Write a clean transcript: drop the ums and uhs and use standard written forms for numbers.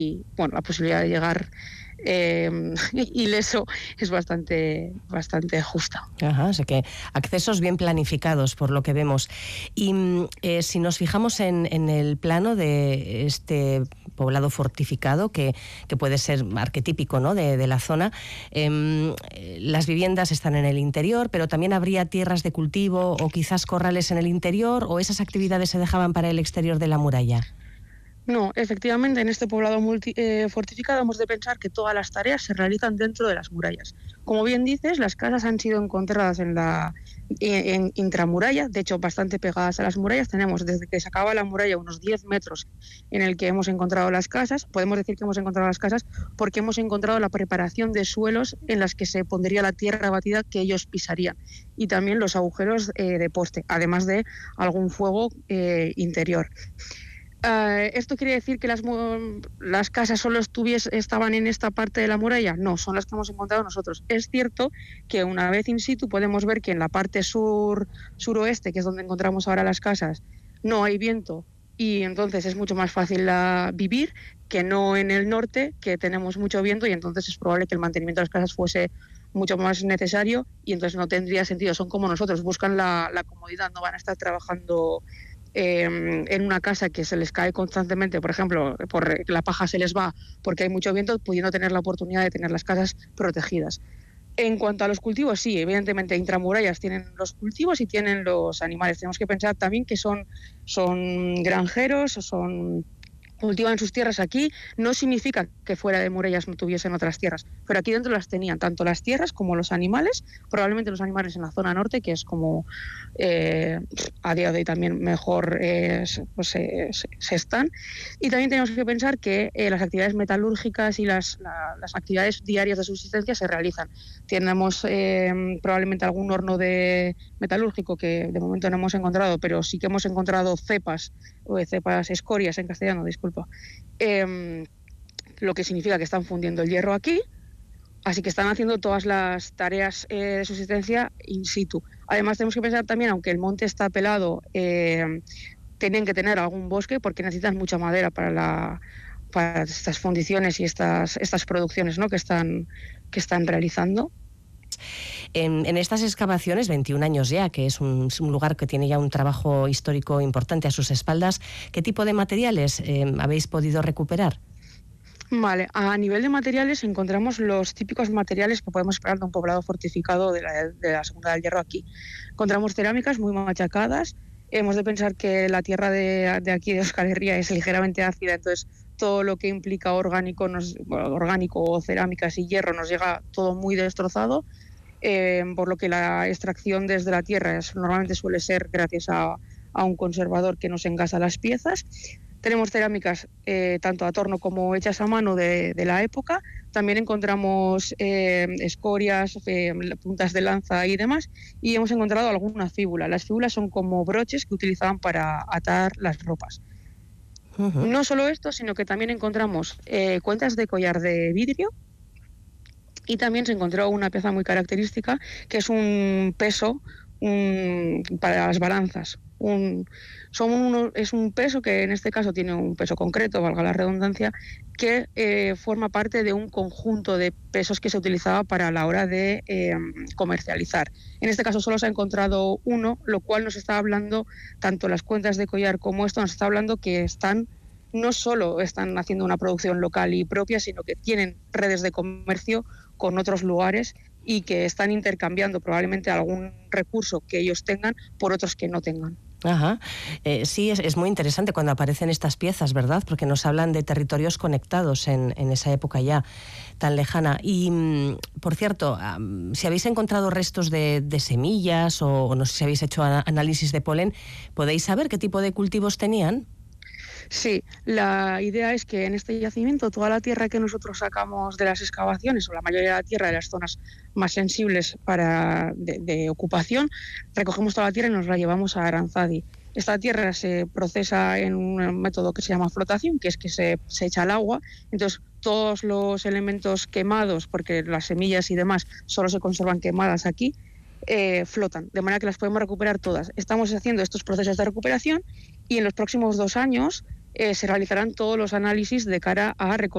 y bueno, la posibilidad de llegar ileso es bastante justa. Ajá, o sea que accesos bien planificados, por lo que vemos. Y si nos fijamos en el plano de este poblado fortificado, que puede ser arquetípico, ¿no?, de la zona, las viviendas están en el interior, pero también habría tierras de cultivo o quizás corrales en el interior, o esas actividades se dejaban para el exterior de la muralla. No, efectivamente, en este poblado fortificado hemos de pensar que todas las tareas se realizan dentro de las murallas. Como bien dices, las casas han sido encontradas en intramuralla, de hecho bastante pegadas a las murallas. Tenemos desde que se acaba la muralla unos 10 metros en el que hemos encontrado las casas. Podemos decir que hemos encontrado las casas porque hemos encontrado la preparación de suelos en las que se pondría la tierra batida que ellos pisarían, y también los agujeros de poste, además de algún fuego interior. ¿Esto quiere decir que las casas solo estaban en esta parte de la muralla? No, son las que hemos encontrado nosotros. Es cierto que una vez in situ podemos ver que en la parte suroeste, que es donde encontramos ahora las casas, no hay viento y entonces es mucho más fácil vivir que no en el norte, que tenemos mucho viento, y entonces es probable que el mantenimiento de las casas fuese mucho más necesario y entonces no tendría sentido. Son como nosotros, buscan la comodidad, no van a estar trabajando en una casa que se les cae constantemente, por ejemplo, la paja se les va porque hay mucho viento, pudiendo tener la oportunidad de tener las casas protegidas. En cuanto a los cultivos, sí, evidentemente intramurallas tienen los cultivos y tienen los animales. Tenemos que pensar también que son granjeros, cultivan sus tierras aquí. No significa que fuera de murallas no tuviesen otras tierras, pero aquí dentro las tenían, tanto las tierras como los animales, probablemente los animales en la zona norte, que es como a día de hoy también mejor se están. Y también tenemos que pensar que las actividades metalúrgicas y las actividades diarias de subsistencia se realizan. Tenemos probablemente algún horno metalúrgico que de momento no hemos encontrado, pero sí que hemos encontrado escorias en castellano, disculpa. Lo que significa que están fundiendo el hierro aquí, así que están haciendo todas las tareas de subsistencia in situ. Además tenemos que pensar también, aunque el monte está pelado, tienen que tener algún bosque porque necesitan mucha madera para estas fundiciones y estas producciones, ¿no?, que están realizando. En estas excavaciones, 21 años ya, que es un lugar que tiene ya un trabajo histórico importante a sus espaldas, ¿qué tipo de materiales habéis podido recuperar? Vale, a nivel de materiales encontramos los típicos materiales que podemos esperar de un poblado fortificado de la Segunda del Hierro aquí. Encontramos cerámicas muy machacadas. Hemos de pensar que la tierra de aquí, de Euskal Herria, es ligeramente ácida, entonces todo lo que implica orgánico o cerámicas y hierro nos llega todo muy destrozado, por lo que la extracción desde la tierra normalmente suele ser gracias a un conservador que nos engasa las piezas. Tenemos cerámicas tanto a torno como hechas a mano de la época. También encontramos escorias, puntas de lanza y demás, y hemos encontrado alguna fíbula. Las fíbulas son como broches que utilizaban para atar las ropas. Uh-huh. No solo esto, sino que también encontramos cuentas de collar de vidrio, y también se encontró una pieza muy característica que es un peso para las balanzas. Es un peso que en este caso tiene un peso concreto, valga la redundancia, que forma parte de un conjunto de pesos que se utilizaba para la hora de comercializar. En este caso solo se ha encontrado uno, lo cual nos está hablando, tanto las cuentas de collar como esto, nos está hablando que no solo están haciendo una producción local y propia, sino que tienen redes de comercio con otros lugares y que están intercambiando probablemente algún recurso que ellos tengan por otros que no tengan. Ajá. Sí, es muy interesante cuando aparecen estas piezas, ¿verdad? Porque nos hablan de territorios conectados en esa época ya tan lejana. Y, por cierto, si habéis encontrado restos de semillas o no sé si habéis hecho análisis de polen, ¿podéis saber qué tipo de cultivos tenían? Sí, la idea es que en este yacimiento toda la tierra que nosotros sacamos de las excavaciones, o la mayoría de la tierra de las zonas más sensibles de ocupación, recogemos toda la tierra y nos la llevamos a Aranzadi. Esta tierra se procesa en un método que se llama flotación, que es que se echa al agua. Entonces todos los elementos quemados, porque las semillas y demás solo se conservan quemadas aquí, flotan, de manera que las podemos recuperar todas. Estamos haciendo estos procesos de recuperación y en los próximos 2 años se realizarán todos los análisis de cara a